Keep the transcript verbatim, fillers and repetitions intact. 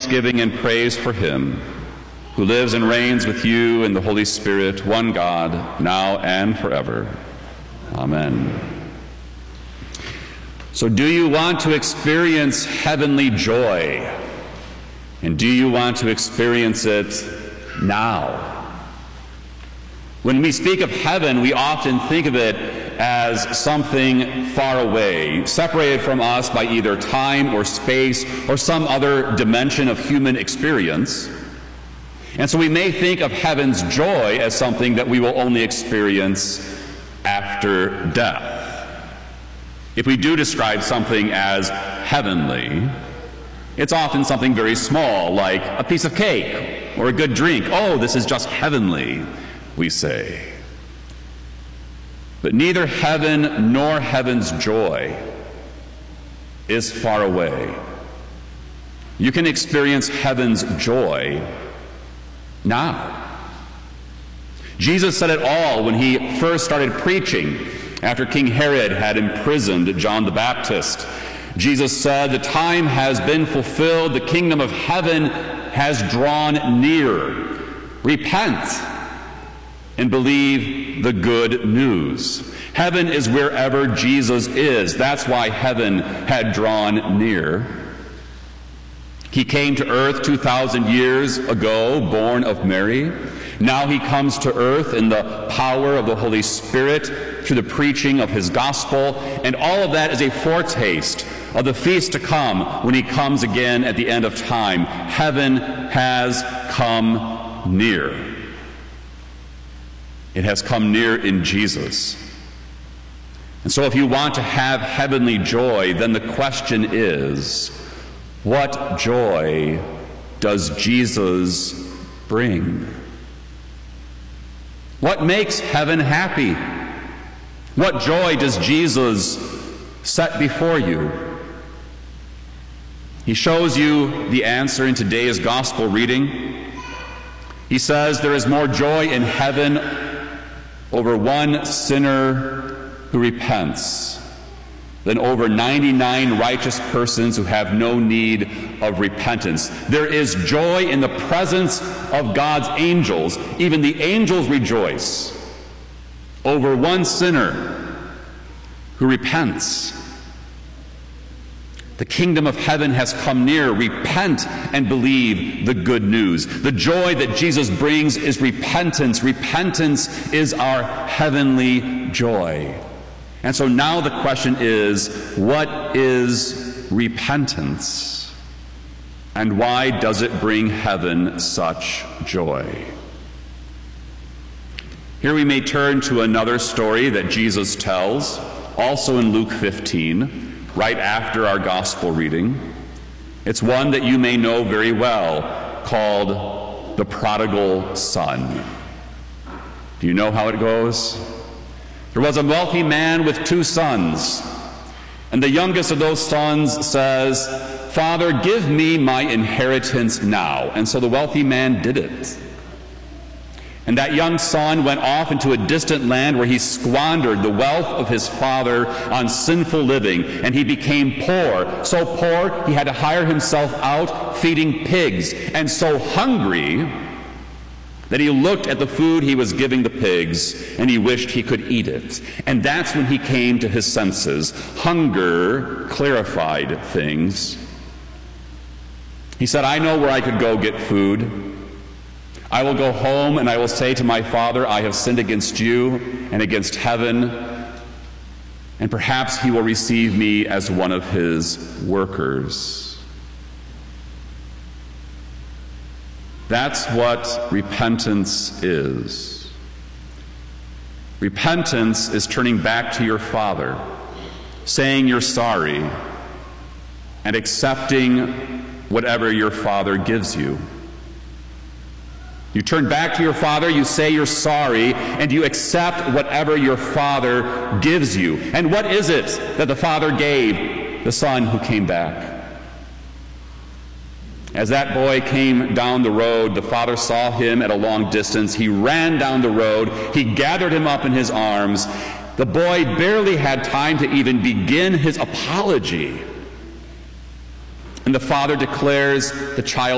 thanksgiving and praise for him who lives and reigns with you in the Holy Spirit, one God, now and forever. Amen. So do you want to experience heavenly joy? And do you want to experience it now? When we speak of heaven, we often think of it as something far away, separated from us by either time or space or some other dimension of human experience. And so we may think of heaven's joy as something that we will only experience after death. If we do describe something as heavenly, it's often something very small, like a piece of cake or a good drink. Oh, this is just heavenly, we say. But neither heaven nor heaven's joy is far away. You can experience heaven's joy now. Jesus said it all when he first started preaching after King Herod had imprisoned John the Baptist. Jesus said, "The time has been fulfilled, the kingdom of heaven has drawn near. Repent and believe the good news." Heaven is wherever Jesus is. That's why heaven had drawn near. He came to earth two thousand years ago, born of Mary. Now he comes to earth in the power of the Holy Spirit through the preaching of his gospel. And all of that is a foretaste of the feast to come when he comes again at the end of time. Heaven has come near. It has come near in Jesus. And so if you want to have heavenly joy, then the question is, what joy does Jesus bring? What makes heaven happy? What joy does Jesus set before you? He shows you the answer in today's gospel reading. He says there is more joy in heaven over one sinner who repents than over ninety-nine righteous persons who have no need of repentance. There is joy in the presence of God's angels. Even the angels rejoice over one sinner who repents. The kingdom of heaven has come near. Repent and believe the good news. The joy that Jesus brings is repentance. Repentance is our heavenly joy. And so now the question is, what is repentance? And why does it bring heaven such joy? Here we may turn to another story that Jesus tells, also in Luke fifteen, right after our gospel reading. It's one that you may know very well, called the prodigal son. Do you know how it goes? There was a wealthy man with two sons, and the youngest of those sons says, "Father, give me my inheritance now." And so the wealthy man did it. And that young son went off into a distant land where he squandered the wealth of his father on sinful living, and he became poor. So poor, he had to hire himself out feeding pigs, and so hungry that he looked at the food he was giving the pigs and he wished he could eat it. And that's when he came to his senses. Hunger clarified things. He said, "I know where I could go get food. I will go home and I will say to my father, I have sinned against you and against heaven, and perhaps he will receive me as one of his workers." That's what repentance is. Repentance is turning back to your Father, saying you're sorry, and accepting whatever your Father gives you. You turn back to your Father, you say you're sorry, and you accept whatever your Father gives you. And what is it that the Father gave the Son who came back? As that boy came down the road, the Father saw him at a long distance. He ran down the road. He gathered him up in his arms. The boy barely had time to even begin his apology. And the Father declares the child